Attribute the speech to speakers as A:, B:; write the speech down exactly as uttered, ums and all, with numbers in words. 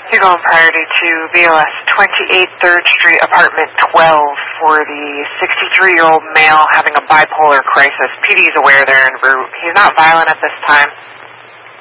A: You're going priority to B O S twenty-eight third Street, apartment twelve, for the sixty-three-year-old male having a bipolar crisis. P D is aware they're en route. He's not violent at this time.